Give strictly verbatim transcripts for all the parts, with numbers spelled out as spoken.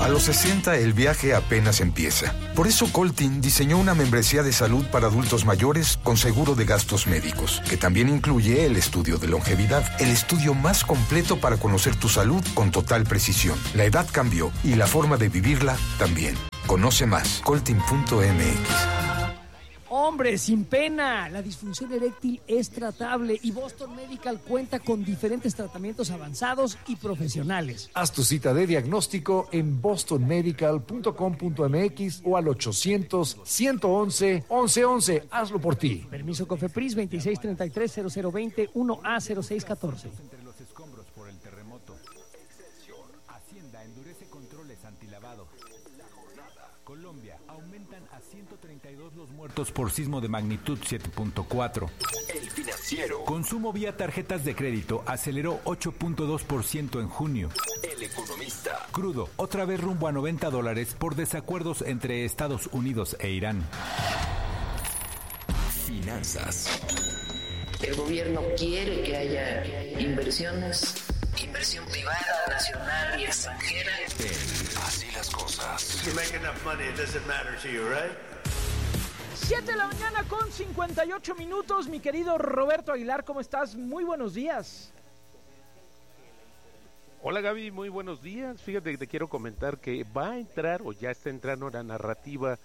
A los sesenta el viaje apenas empieza. Por eso Coltin diseñó una membresía de salud para adultos mayores con seguro de gastos médicos, que también incluye el estudio de longevidad, el estudio más completo para conocer tu salud con total precisión. La edad cambió y la forma de vivirla también. Conoce más, coltin punto m x. Hombre, sin pena, la disfunción eréctil es tratable y Boston Medical cuenta con diferentes tratamientos avanzados y profesionales. Haz tu cita de diagnóstico en boston medical punto com punto m x o al ochocientos, ciento once, once once. Hazlo por ti. Permiso COFEPRIS veintiséis treinta y tres, cero cero veinte, uno A cero seis catorce. Entre los escombros por el terremoto. Hacienda endurece controles antilavado. Colombia, aumentan a ciento treinta y dos los muertos por sismo de magnitud siete punto cuatro. El Financiero. Consumo vía tarjetas de crédito aceleró ocho punto dos por ciento en junio. El Economista. Crudo, otra vez rumbo a noventa dólares por desacuerdos entre Estados Unidos e Irán. Finanzas. El gobierno quiere que haya inversiones, inversión privada, nacional y extranjera. Así las cosas. You make enough money, it doesn't matter to you, right? siete de la mañana con cincuenta y ocho minutos, mi querido Roberto Aguilar, ¿cómo estás? Muy buenos días. Hola Gaby, muy buenos días. Fíjate que te quiero comentar que va a entrar o ya está entrando la narrativa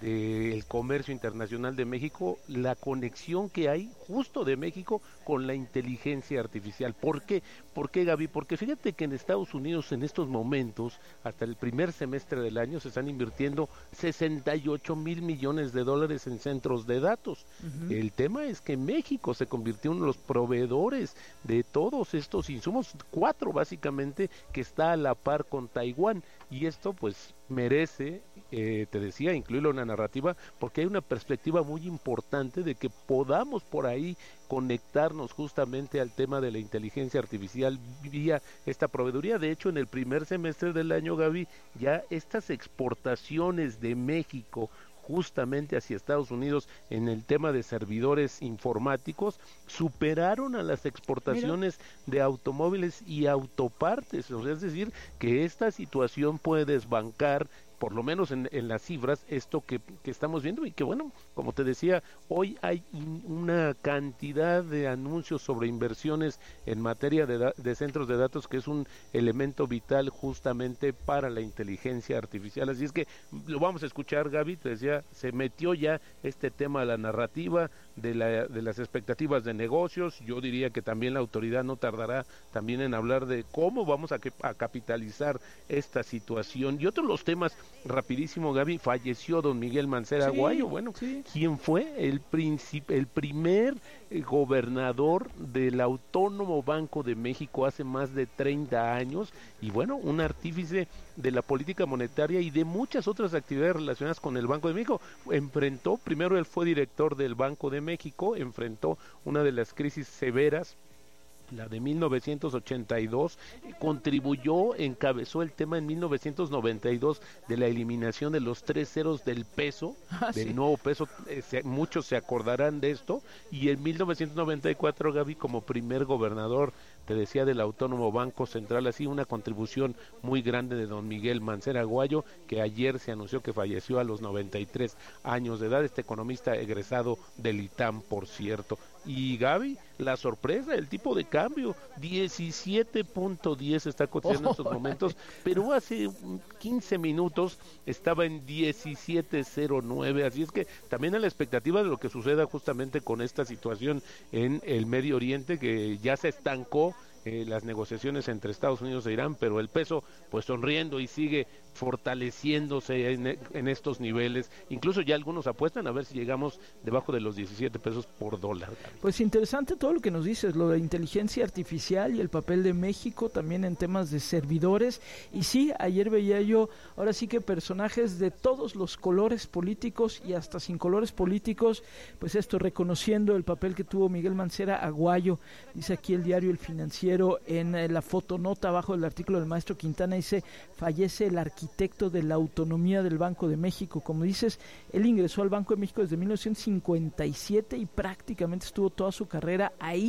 del comercio internacional de México, la conexión que hay justo de México con la inteligencia artificial. ¿Por qué? ¿Por qué, Gaby? Porque fíjate que en Estados Unidos en estos momentos, hasta el primer semestre del año, se están invirtiendo sesenta y ocho mil millones de dólares en centros de datos. Uh-huh. El tema es que México se convirtió en uno de los proveedores de todos estos insumos, cuatro básicamente, que está a la par con Taiwán, y esto pues merece, eh, te decía, incluirlo en la narrativa, porque hay una perspectiva muy importante de que podamos por ahí conectarnos justamente al tema de la inteligencia artificial vía esta proveeduría. De hecho, en el primer semestre del año, Gaby, ya estas exportaciones de México justamente hacia Estados Unidos en el tema de servidores informáticos superaron a las exportaciones Mira. de automóviles y autopartes. O sea, es decir, que esta situación puede desbancar, por lo menos en, en las cifras, esto que, que estamos viendo, y que bueno, como te decía, hoy hay una cantidad de anuncios sobre inversiones en materia de, da- de centros de datos, que es un elemento vital justamente para la inteligencia artificial. Así es que lo vamos a escuchar, Gaby, te decía, se metió ya este tema a la narrativa de, la, de las expectativas de negocios. Yo diría que también la autoridad no tardará también en hablar de cómo vamos a, que, a capitalizar esta situación. Y otros los temas, rapidísimo, Gaby, falleció don Miguel Mancera sí, Aguayo. Bueno, sí. ¿Quién fue? El, princip- el primer eh, gobernador del Autónomo Banco de México hace más de treinta años, y bueno, un artífice de la política monetaria y de muchas otras actividades relacionadas con el Banco de México. Enfrentó, primero él fue director del Banco de México, enfrentó una de las crisis severas, la de mil novecientos ochenta y dos, contribuyó, encabezó el tema en mil novecientos noventa y dos de la eliminación de los tres ceros del peso, ah, del sí. nuevo peso, eh, se, muchos se acordarán de esto, y en mil novecientos noventa y cuatro, Gaby, como primer gobernador, te decía, del Autónomo Banco Central. Así una contribución muy grande de don Miguel Mancera Aguayo, que ayer se anunció que falleció a los noventa y tres años de edad, este economista egresado del ITAM, por cierto. Y Gaby, la sorpresa, el tipo de cambio, diecisiete punto diez está cotizando oh, en estos momentos, pero hace quince minutos estaba en diecisiete cero nueve, así es que también a la expectativa de lo que suceda justamente con esta situación en el Medio Oriente, que ya se estancó eh, las negociaciones entre Estados Unidos e Irán, pero el peso pues sonriendo y sigue fortaleciéndose en, en estos niveles. Incluso ya algunos apuestan a ver si llegamos debajo de los diecisiete pesos por dólar. Pues interesante todo lo que nos dices, lo de inteligencia artificial y el papel de México también en temas de servidores. Y sí, ayer veía yo, ahora sí que personajes de todos los colores políticos y hasta sin colores políticos, pues esto, reconociendo el papel que tuvo Miguel Mancera Aguayo. Dice aquí el diario El Financiero, en eh, la fotonota abajo del artículo del maestro Quintana, dice: fallece el arquitecto arquitecto de la autonomía del Banco de México. Como dices, él ingresó al Banco de México desde mil novecientos cincuenta y siete y prácticamente estuvo toda su carrera ahí.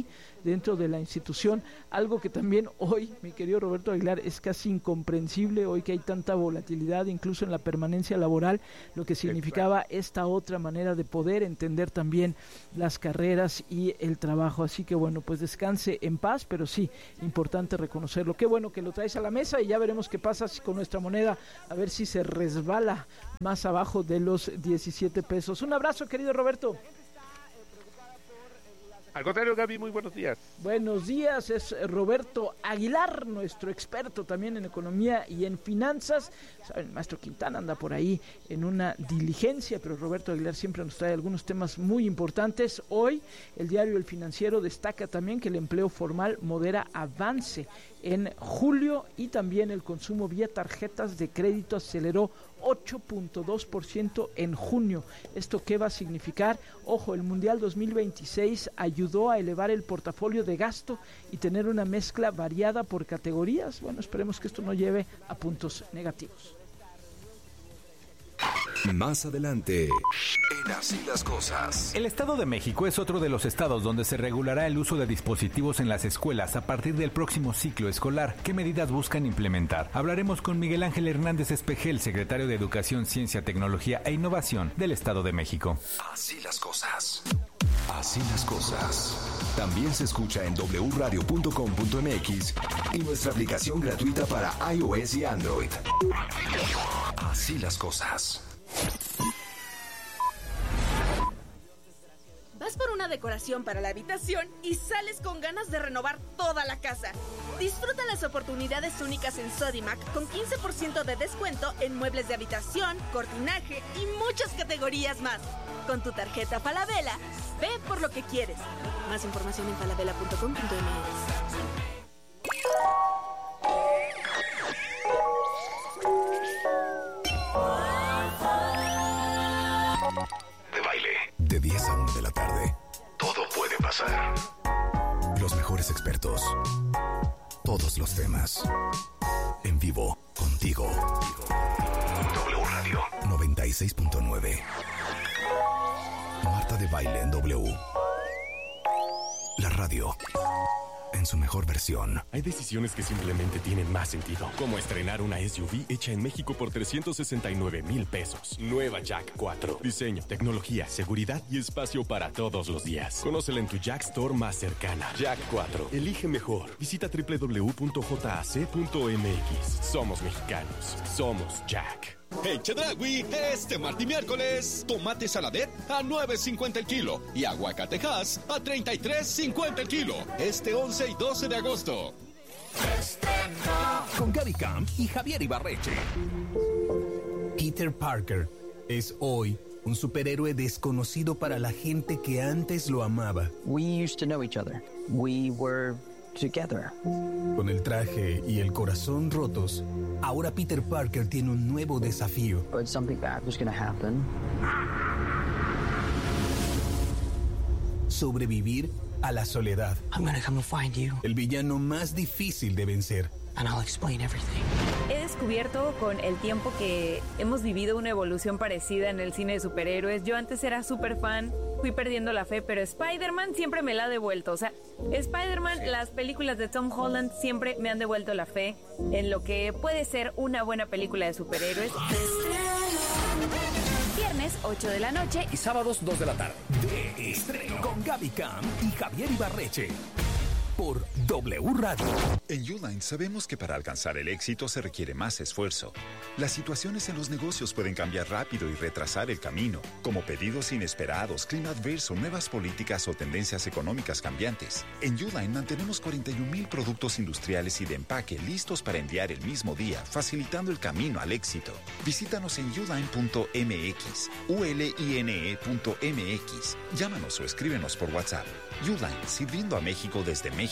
dentro de la institución, algo que también hoy, mi querido Roberto Aguilar, es casi incomprensible, hoy que hay tanta volatilidad, incluso en la permanencia laboral, lo que significaba esta otra manera de poder entender también las carreras y el trabajo. Así que bueno, pues descanse en paz, pero sí, importante reconocerlo. Qué bueno que lo traes a la mesa y ya veremos qué pasa con nuestra moneda, a ver si se resbala más abajo de los diecisiete pesos. Un abrazo, querido Roberto. Al contrario, Gaby, muy buenos días. Buenos días, es Roberto Aguilar, nuestro experto también en economía y en finanzas. Saben, el maestro Quintana anda por ahí en una diligencia, pero Roberto Aguilar siempre nos trae algunos temas muy importantes. Hoy, el diario El Financiero destaca también que el empleo formal modera avance en julio y también el consumo vía tarjetas de crédito aceleró ocho punto dos por ciento en junio. ¿Esto qué va a significar? Ojo, el Mundial dos mil veintiséis ayudó a elevar el portafolio de gasto y tener una mezcla variada por categorías. Bueno, esperemos que esto no lleve a puntos negativos. Más adelante, en Así las Cosas. El Estado de México es otro de los estados donde se regulará el uso de dispositivos en las escuelas a partir del próximo ciclo escolar. ¿Qué medidas buscan implementar? Hablaremos con Miguel Ángel Hernández Espejel, secretario de Educación, Ciencia, Tecnología e Innovación del Estado de México. Así las cosas. Así las cosas. También se escucha en doble u radio punto com punto m x y nuestra aplicación gratuita para iOS y Android. Así las cosas. Vas por una decoración para la habitación y sales con ganas de renovar toda la casa. Disfruta las oportunidades únicas en Sodimac con quince por ciento de descuento en muebles de habitación, cortinaje y muchas categorías más. Con tu tarjeta Falabella, ve por lo que quieres. Más información en falabella punto com punto m x. De baile. De diez a una de la tarde. Todo puede pasar. Los mejores expertos. Todos los temas. En vivo, contigo. W Radio noventa y seis punto nueve. Marta de Baile en W. La radio. En su mejor versión. Hay decisiones que simplemente tienen más sentido, como estrenar una S U V hecha en México por trescientos sesenta y nueve mil pesos. Nueva Jack cuatro. Diseño, tecnología, seguridad y espacio para todos los días. Conócela en tu Jack Store más cercana. Jack cuatro. Elige mejor. Visita doble u doble u doble u punto jac punto m x. Somos mexicanos. Somos Jack. En Chedraui, este martes y miércoles, tomate saladet a nueve cincuenta el kilo y aguacatejas a treinta y tres cincuenta el kilo. Este once y doce de agosto. Con Gaby Camp y Javier Ibarreche. Peter Parker es hoy un superhéroe desconocido para la gente que antes lo amaba. We used to know each other. We were together. Con el traje y el corazón rotos, ahora Peter Parker tiene un nuevo desafío. But something bad was going to happen. Sobrevivir a la soledad. I'm going to come and find you. El villano más difícil de vencer. And I'll explain everything. He descubierto con el tiempo que hemos vivido una evolución parecida en el cine de superhéroes. Yo antes era súper fan, fui perdiendo la fe, pero Spider-Man siempre me la ha devuelto. O sea, Spider-Man, sí. Las películas de Tom Holland siempre me han devuelto la fe en lo que puede ser una buena película de superhéroes. Viernes, ocho de la noche. Y sábados, dos de la tarde. De estreno con Gaby Camp y Javier Ibarreche. Por W Radio. En Uline sabemos que para alcanzar el éxito se requiere más esfuerzo. Las situaciones en los negocios pueden cambiar rápido y retrasar el camino, como pedidos inesperados, clima adverso, nuevas políticas o tendencias económicas cambiantes. En Uline mantenemos cuarenta y un mil productos industriales y de empaque listos para enviar el mismo día, facilitando el camino al éxito. Visítanos en uline punto m x, u l i n e punto m x. Llámanos o escríbenos por WhatsApp. Uline, sirviendo a México desde México.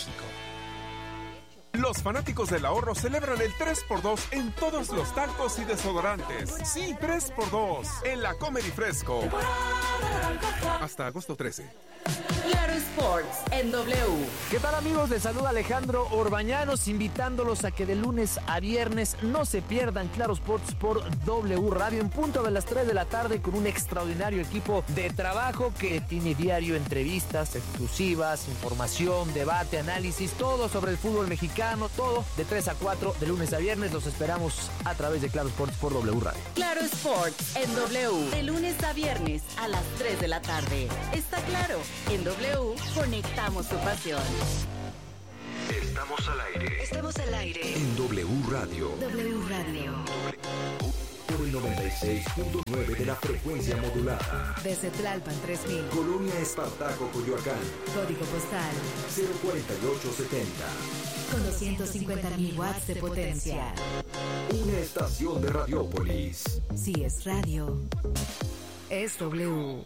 Los fanáticos del ahorro celebran el tres por dos en todos los talcos y desodorantes. Sí, tres por dos en la Comer y Fresco. Hasta agosto trece. Claro Sports en W. ¿Qué tal, amigos? Les saluda Alejandro Orbañanos, invitándolos a que de lunes a viernes no se pierdan Claro Sports por W Radio en punto de las tres de la tarde con un extraordinario equipo de trabajo que tiene diario entrevistas exclusivas, información, debate, análisis, todo sobre el fútbol mexicano, todo de tres a cuatro de lunes a viernes. Los esperamos a través de Claro Sports por W Radio. Claro Sports en W, de lunes a viernes a las tres de la tarde. Está claro, en W conectamos tu pasión. Estamos al aire. Estamos al aire. En W Radio. W Radio. Por el noventa y seis punto nueve de la frecuencia modulada. Desde Tlalpan tres mil. Colonia Espartaco, Coyoacán. Código postal cero cuarenta y ocho setenta. Con doscientos cincuenta mil watts de potencia. Una estación de Radiópolis. Si es radio, es W.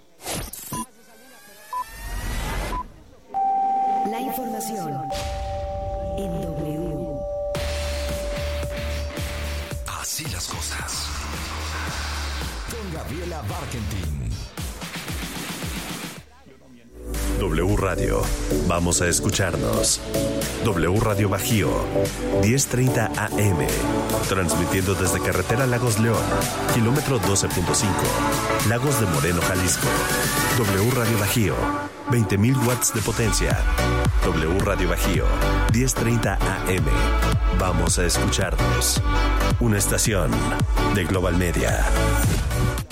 La información en W. Así las cosas. Con Gabriela Barkentin. W Radio. Vamos a escucharnos. W Radio Bajío, diez treinta A M. Transmitiendo desde Carretera Lagos León, kilómetro doce punto cinco. Lagos de Moreno, Jalisco. W Radio Bajío, veinte mil watts de potencia. W Radio Bajío, diez treinta A M. Vamos a escucharnos. Una estación de Global Media.